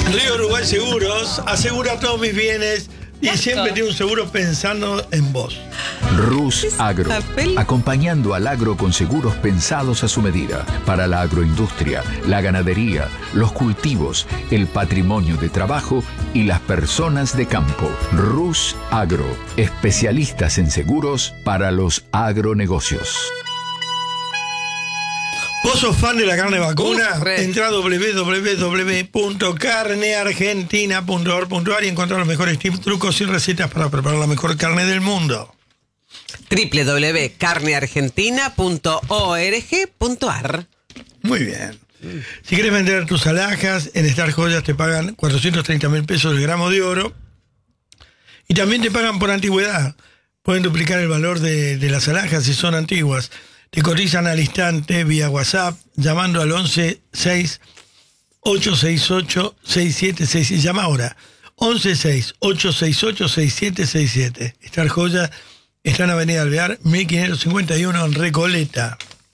Río Uruguay Seguros asegura todos mis bienes y siempre tiene un seguro pensando en vos. Rus Agro, acompañando al agro con seguros pensados a su medida, para la agroindustria, la ganadería, los cultivos, el patrimonio de trabajo y las personas de campo. Rus Agro, especialistas en seguros para los agronegocios. ¿Vos sos fan de la carne vacuna? Entra a www.carneargentina.org.ar y encontrá los mejores tips, trucos y recetas para preparar la mejor carne del mundo. www.carneargentina.org.ar. Muy bien. Si quieres vender tus alhajas, en Star Joyas te pagan 430.000 pesos el gramo de oro. Y también te pagan por antigüedad. Pueden duplicar el valor de las alhajas si son antiguas. Te cotizan al instante vía WhatsApp, llamando al 1168686767. Llama ahora. 1168686767. Star Joyas está en Avenida Alvear, 1551 en Recoleta.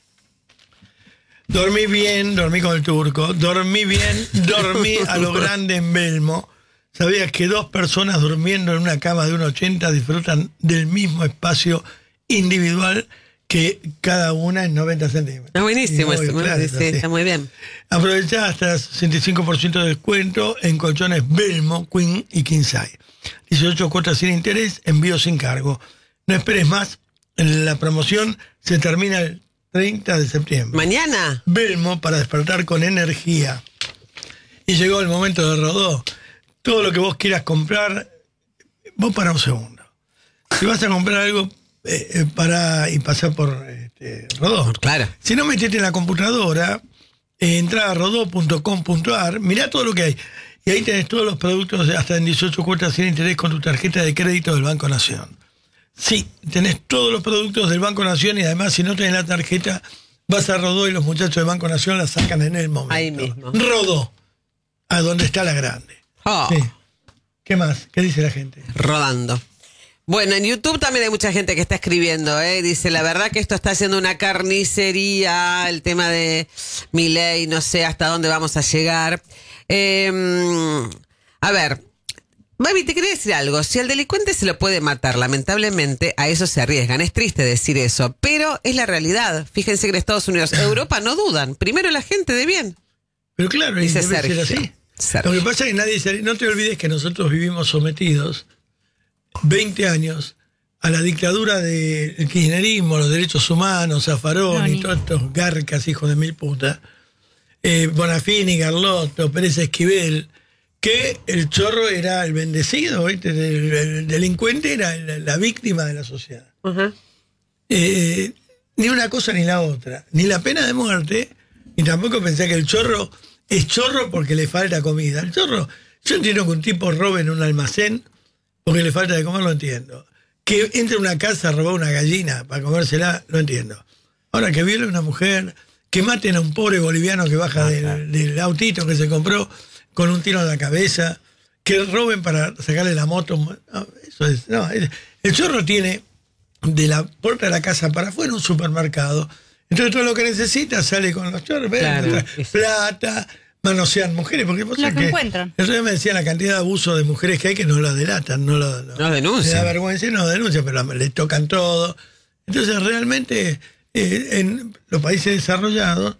Dormí bien, dormí con el turco. Dormí bien, dormí a lo grande en Belmo. ¿Sabías que dos personas durmiendo en una cama de 1,80 disfrutan del mismo espacio individual que cada una en 90 centímetros? Está buenísimo esto, claro, sí, está muy bien. Aprovechá hasta 65% de descuento en colchones Belmo, Queen y King Size. 18 cuotas sin interés, envío sin cargo. No esperes más, la promoción se termina el 30 de septiembre. ¿Mañana? Belmo para despertar con energía. Y llegó el momento de Rodó. Todo lo que vos quieras comprar, vos para un segundo. Si vas a comprar algo, para y pasar por Rodó. Claro. Si no, metete en la computadora, entra a rodó.com.ar, mirá todo lo que hay. Y ahí tenés todos los productos hasta en 18 cuotas sin interés con tu tarjeta de crédito del Banco Nación. Sí, tenés todos los productos del Banco Nación y además si no tenés la tarjeta, vas a Rodó y los muchachos del Banco Nación la sacan en el momento. Ahí mismo. Rodó, a donde está la grande. Oh. Sí. ¿Qué más? ¿Qué dice la gente? Rodando. Bueno, en YouTube también hay mucha gente que está escribiendo, dice, la verdad que esto está haciendo una carnicería, el tema de Milei, no sé hasta dónde vamos a llegar. A ver, Baby, te quería decir algo, si al delincuente se lo puede matar, lamentablemente a eso se arriesgan, es triste decir eso, pero es la realidad. Fíjense que en Estados Unidos, Europa no dudan, primero la gente de bien. Pero claro, dice debe Sergio. ser así. Sergio. Lo que pasa es que nadie se... No te olvides que nosotros vivimos sometidos 20 años a la dictadura del kirchnerismo, los derechos humanos, Zaffarón y todos estos garcas, hijos de mil putas, Bonafini, Carlotto, Pérez Esquivel, que el chorro era el bendecido, ¿viste? El delincuente era la víctima de la sociedad. Uh-huh. Ni una cosa ni la otra, ni la pena de muerte, ni tampoco pensé que el chorro es chorro porque le falta comida. El chorro, yo entiendo que un tipo robe en un almacén porque le falta de comer, lo entiendo. Que entre a una casa a robar una gallina para comérsela, lo entiendo. Ahora, que viole a una mujer, que maten a un pobre boliviano que baja del autito que se compró con un tiro en la cabeza, que roben para sacarle la moto. No, eso es. No, el chorro tiene de la puerta de la casa para afuera un supermercado. Entonces todo lo que necesita sale con los chorros, claro, plata, manosean mujeres, porque vos sabés que encuentran. El otro día me decían la cantidad de abuso de mujeres que hay que no la delatan, no denuncian. Le da vergüenza, no denuncian, pero le tocan todo. Entonces realmente en los países desarrollados,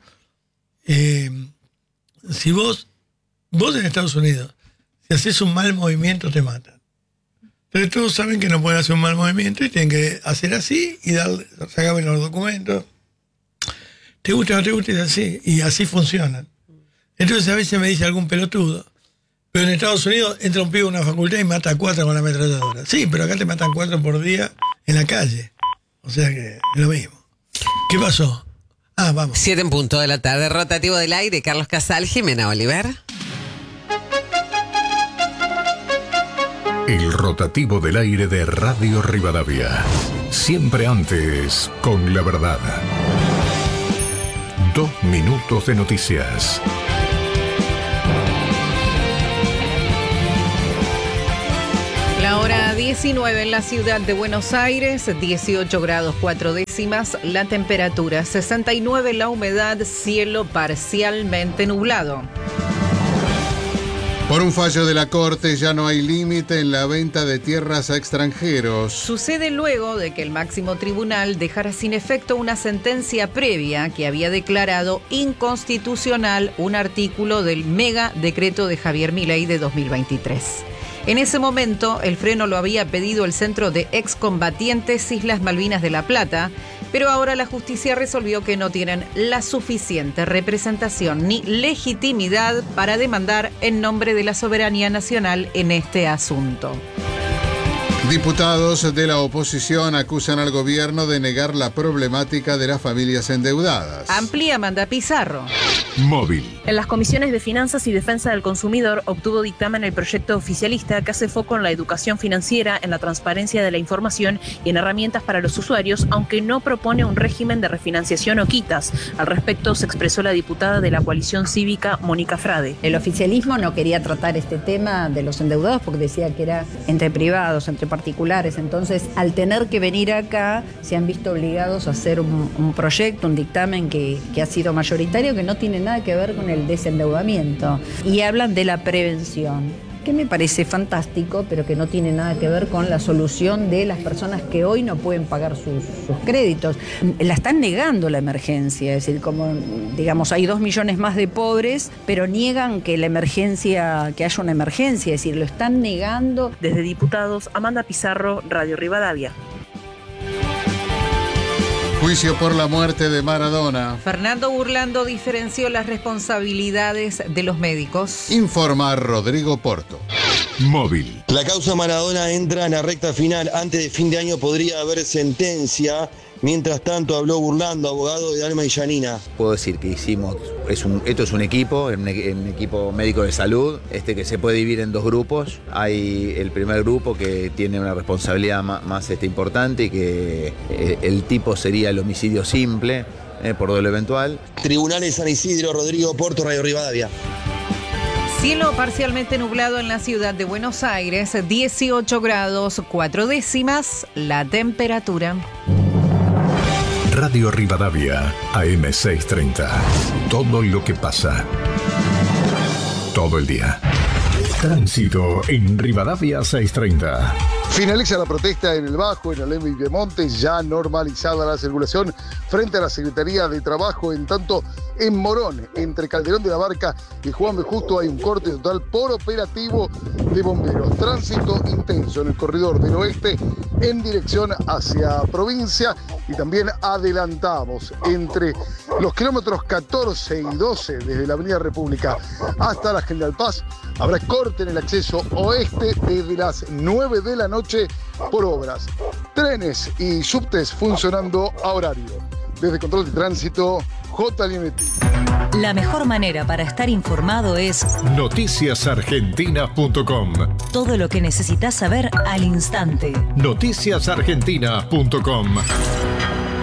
si vos en Estados Unidos, si haces un mal movimiento, te matan. Pero todos saben que no pueden hacer un mal movimiento y tienen que hacer así y sacarme los documentos. Te gusta o no te gusta, es así. Y así funcionan. Entonces a veces me dice algún pelotudo, pero en Estados Unidos entra un pibe a una facultad y mata a 4 con la ametralladora. Sí, pero acá te matan 4 por día en la calle. O sea que es lo mismo. ¿Qué pasó? Vamos. 7:00 p.m, rotativo del aire, Carlos Casal, Jimena Oliver. El rotativo del aire de Radio Rivadavia. Siempre antes, con la verdad. 2 minutos de noticias. La hora 19 en la ciudad de Buenos Aires, 18 grados 4 décimas, la temperatura 69, la humedad, cielo parcialmente nublado. Por un fallo de la Corte ya no hay límite en la venta de tierras a extranjeros. Sucede luego de que el máximo tribunal dejara sin efecto una sentencia previa que había declarado inconstitucional un artículo del mega decreto de Javier Milei de 2023. En ese momento, el freno lo había pedido el Centro de Excombatientes Islas Malvinas de La Plata, pero ahora la justicia resolvió que no tienen la suficiente representación ni legitimidad para demandar en nombre de la soberanía nacional en este asunto. Diputados de la oposición acusan al gobierno de negar la problemática de las familias endeudadas. Amplía Amanda Pizarro. Móvil. En las comisiones de Finanzas y Defensa del Consumidor obtuvo dictamen el proyecto oficialista que hace foco en la educación financiera, en la transparencia de la información y en herramientas para los usuarios, aunque no propone un régimen de refinanciación o quitas. Al respecto se expresó la diputada de la coalición cívica, Mónica Frade. El oficialismo no quería tratar este tema de los endeudados porque decía que era entre privados, entre particulares. Entonces, al tener que venir acá, se han visto obligados a hacer un proyecto, un dictamen que ha sido mayoritario, que no tiene nada que ver con el desendeudamiento. Y hablan de la prevención, que me parece fantástico, pero que no tiene nada que ver con la solución de las personas que hoy no pueden pagar sus créditos. La están negando la emergencia, es decir, como digamos, hay 2 millones más de pobres, pero niegan que la emergencia, que haya una emergencia, es decir, lo están negando. Desde Diputados, Amanda Pizarro, Radio Rivadavia. Juicio por la muerte de Maradona. Fernando Burlando diferenció las responsabilidades de los médicos. Informa Rodrigo Porto. Móvil. La causa Maradona entra en la recta final. Antes de fin de año podría haber sentencia. Mientras tanto habló Burlando, abogado de Dalma y Yanina. Puedo decir que hicimos, esto es un equipo, un equipo médico de salud, que se puede dividir en 2 grupos. Hay el primer grupo que tiene una responsabilidad más importante y que el tipo sería el homicidio simple por dolo eventual. Tribunal de San Isidro, Rodrigo Porto, Radio Rivadavia. Cielo parcialmente nublado en la ciudad de Buenos Aires, 18 grados 4 décimas la temperatura. Radio Rivadavia, AM630. Todo lo que pasa. Todo el día. Tránsito en Rivadavia 630. Finaliza la protesta en el Bajo, en Alem y Piemonte, ya normalizada la circulación frente a la Secretaría de Trabajo. En tanto, en Morón, entre Calderón de la Barca y Juan B. Justo, hay un corte total por operativo de bomberos. Tránsito intenso en el corredor del oeste en dirección hacia provincia, y también adelantamos entre los kilómetros 14 y 12 desde la Avenida República hasta la General Paz. Habrá corte en el acceso oeste desde las 9 de la noche por obras. Trenes y subtes funcionando a horario. Desde Control de Tránsito, J. Linetti. La mejor manera para estar informado es noticiasargentinas.com. Todo lo que necesitas saber al instante. Noticiasargentinas.com.